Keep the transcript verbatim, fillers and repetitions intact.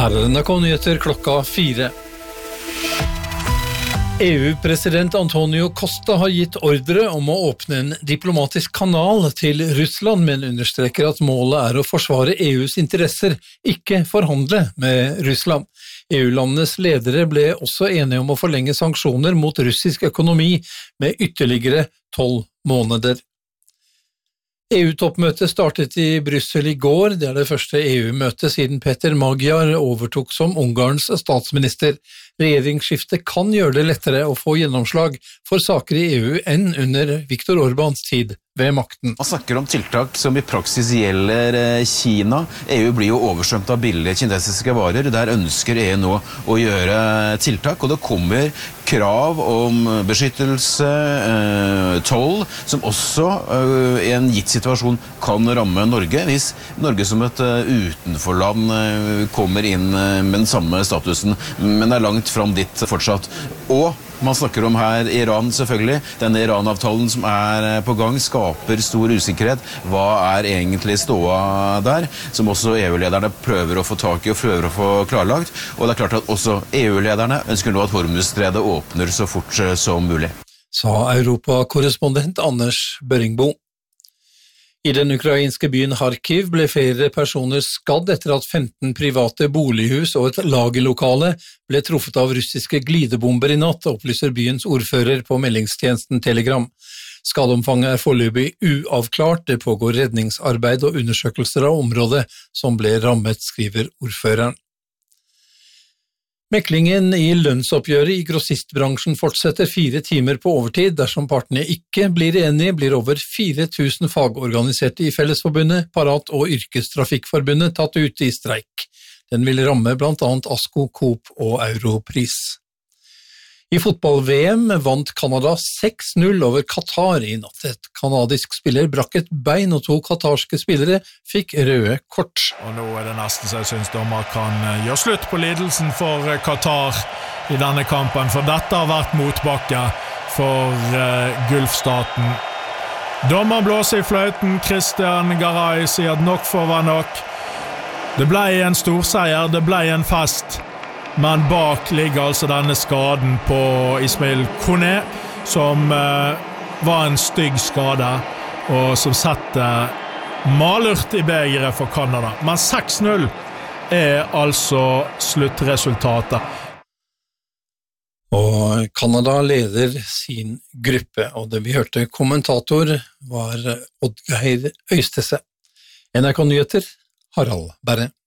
Her er N R K-nyheter klokka fire. E U-president Antonio Costa har gitt ordre om å åpne en diplomatisk kanal til Russland, men understreker at målet er å forsvare E U's interesser, ikke forhandle med Russland. E U-landenes ledere ble også enige om å forlenge sanksjoner mot russisk økonomi med ytterligere tolv måneder. E U-toppmøtet startet i Brussel i går. Det er det første E U-møtet siden Peter Magyar overtok som Ungarns statsminister. Regjeringsskiftet kan gjøre det lettere å få gjennomslag for saker i E U enn under Viktor Orbáns tid ved makten. Man snakker om tiltak som i praksis gjelder Kina. E U blir jo oversvømt av billige kinesiske varer. Der ønsker E U nå å gjøre tiltak, og det kommer krav om beskyttelse, eh, toll, som også eh, i en gitt situasjon kan ramme Norge, hvis Norge som et uh, utenforland uh, kommer inn uh, med den samme statusen, men er langt fram dit fortsatt. Og man snakker om her Iran selvfølgelig. Denne Iran-avtalen som er uh, på gang skaper stor usikkerhet. Hva er egentlig ståa der? Som også E U-lederne prøver å få tak i og prøver å få klarlagt. Og det er klart at også E U-lederne ønsker nå at Hormuzstredet åpner så fort uh, som mulig. Sa Europa-korrespondent Anders Børringbo. I den ukrainske byen Kharkiv ble flere personer skadd etter at femten private bolighus og et lagerlokale ble truffet av russiske glidebomber i natt, opplyser byens ordfører på meldingstjenesten Telegram. Skadeomfanget er foreløpig uavklart, det pågår redningsarbeid og undersøkelser av området som ble rammet, skriver ordføreren. Meklingen i lønnsoppgjøret i grossistbransjen fortsetter fire timer på overtid. Dersom partene ikke blir enige, blir over fire tusen fagorganiserte i Fellesforbundet, Parat og Yrkestrafikkforbundet tatt ut i streik. Den vil ramme blant annet ASKO, Coop og Europris. I fotball-V M vant Canada seks null over Qatar i natt. Et kanadisk spiller brakk et bein, og to katarske spillere fikk røde kort. Og nå er det nesten så jeg synes dommer kan gjøre slutt på lidelsen for Qatar i denne kampen, for dette har vært motbakke for uh, Gulfstaten. Dommer blåser i fløyten, Christian Garay sier at nok får være nok. Det ble en storseier, det ble en fest. Men bak ligger altså denne skaden på Ismail Kone, som eh, var en stygg skade, og som setter malurt i begeret for Canada. Men seks null er altså sluttresultatet. Og Canada leder sin gruppe, og det vi hørte kommentator var Oddgeir Øystese. N R K-nyheter, Harald Berre.